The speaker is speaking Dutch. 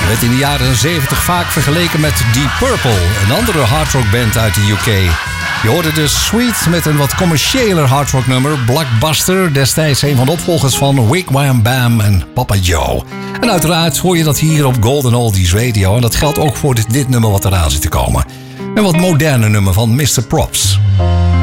Werd in de jaren 70 vaak vergeleken met Deep Purple, een andere hardrockband uit de UK. Je hoorde dus Sweet met een wat commerciëler hardrocknummer, Blockbuster, destijds een van de opvolgers van Wigwam Bam en Papa Joe. En uiteraard hoor je dat hier op Golden Oldies Radio en dat geldt ook voor dit nummer wat eraan zit te komen. Een wat moderne nummer van Mr. Props.